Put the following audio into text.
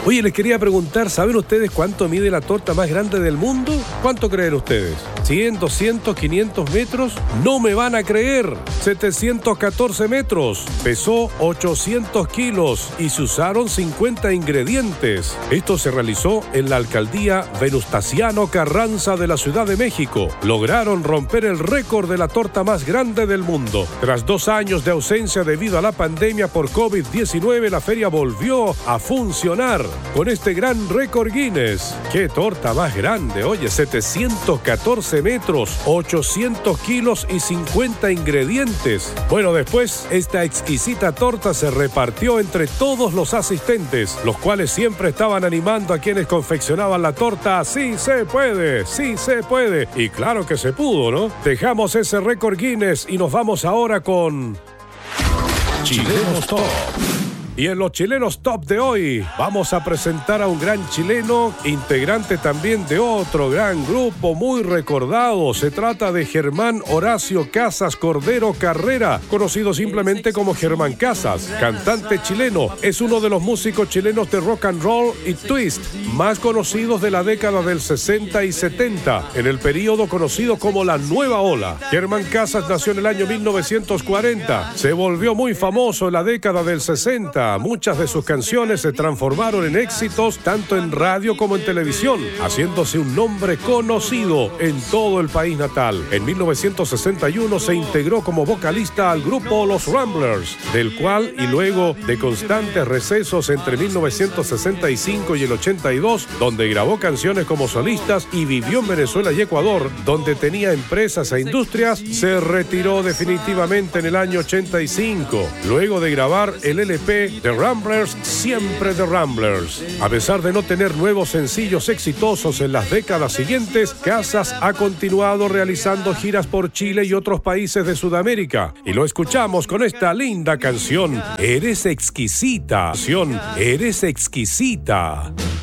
Oye, les quería preguntar, ¿saben ustedes cuánto mide la torta más grande del mundo? ¿Cuánto creen ustedes? ¿100, 200, 500 metros? No me van a creer. 714 metros. Pesó 800 kilos y se usaron 50 ingredientes. Esto se realizó en la alcaldía Venustiano Carranza de la Ciudad de México. Lograron romper el récord de la torta más grande del mundo. Tras 2 años de ausencia debido a la pandemia por COVID-19, la feria volvió a funcionar con este gran récord Guinness. ¡Qué torta más grande! Oye, 714 metros, 800 kilos y 50 ingredientes. Bueno, después, esta exquisita torta se repartió entre todos los asistentes, los cuales siempre estaban animando a quienes confeccionaban la torta. ¡Sí se puede! ¡Sí se puede! Y claro que se pudo, ¿no? Dejamos ese récord Guinness y nos vamos ahora con Chilenos Top. Y en los Chilenos Top de hoy vamos a presentar a un gran chileno, integrante también de otro gran grupo muy recordado. Se trata de Germán Horacio Casas Cordero Carrera, conocido simplemente como Germán Casas, cantante chileno. Es uno de los músicos chilenos de rock and roll y twist más conocidos de la década del 60 y 70, en el periodo conocido como la Nueva Ola. Germán Casas nació en el año 1940. Se volvió muy famoso en la década del 60. Muchas de sus canciones se transformaron en éxitos tanto en radio como en televisión, haciéndose un nombre conocido en todo el país natal. En 1961 se integró como vocalista al grupo Los Ramblers, del cual, y luego de constantes recesos entre 1965 y el 82, donde grabó canciones como solistas y vivió en Venezuela y Ecuador, donde tenía empresas e industrias, se retiró definitivamente en el año 85, luego de grabar el LP The Ramblers, siempre The Ramblers. A pesar de no tener nuevos sencillos exitosos en las décadas siguientes, Casas ha continuado realizando giras por Chile y otros países de Sudamérica. Y lo escuchamos con esta linda canción, Eres exquisita. Eres exquisita.